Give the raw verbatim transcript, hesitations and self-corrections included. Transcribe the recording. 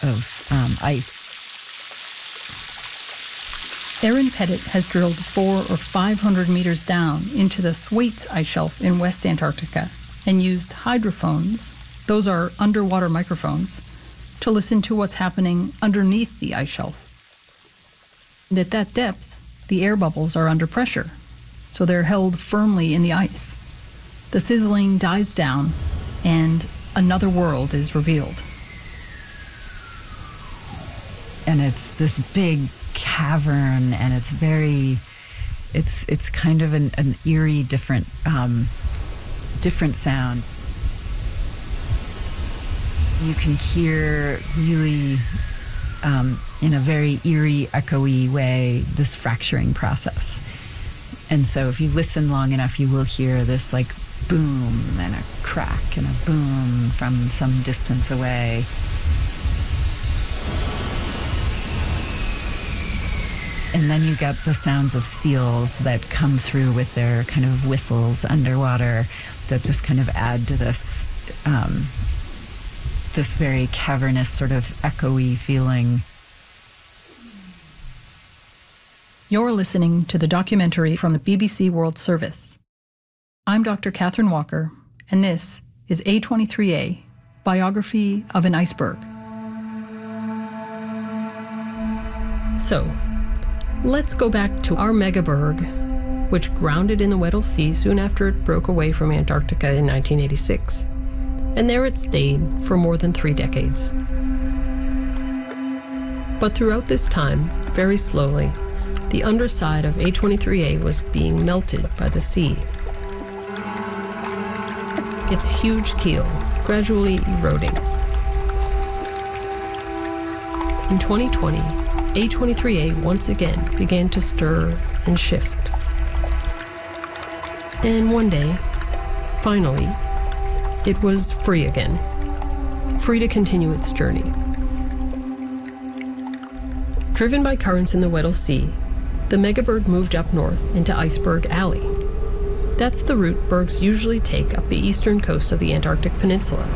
of um, ice. Erin Pettit has drilled four or five hundred meters down into the Thwaites ice shelf in West Antarctica and used hydrophones, those are underwater microphones, to listen to what's happening underneath the ice shelf. And at that depth, the air bubbles are under pressure, so they're held firmly in the ice. The sizzling dies down, and another world is revealed. And it's this big cavern, and it's very, it's it's kind of an, an eerie, different, um, different sound. You can hear really, um, in a very eerie, echoey way, this fracturing process. And so if you listen long enough, you will hear this like boom and a crack and a boom from some distance away. And then you get the sounds of seals that come through with their kind of whistles underwater that just kind of add to this um, this very cavernous sort of echoey feeling. You're listening to the documentary from the B B C World Service. I'm Doctor Catherine Walker, and this is A twenty-three A, Biography of an Iceberg. So, let's go back to our megaberg, which grounded in the Weddell Sea soon after it broke away from Antarctica in nineteen eighty-six. And there it stayed for more than three decades. But throughout this time, very slowly, the underside of A twenty-three A was being melted by the sea. Its huge keel gradually eroding. In twenty twenty, A twenty-three A once again began to stir and shift. And one day, finally, it was free again, free to continue its journey. Driven by currents in the Weddell Sea, the megaberg moved up north into Iceberg Alley. That's the route bergs usually take up the eastern coast of the Antarctic Peninsula.